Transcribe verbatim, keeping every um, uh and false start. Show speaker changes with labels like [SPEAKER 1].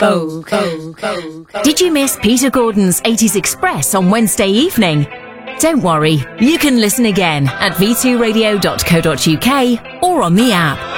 [SPEAKER 1] Did you miss Peter Gordon's eighties Express on Wednesday evening? Don't worry, you can listen again at v two radio dot co dot uk or on the app.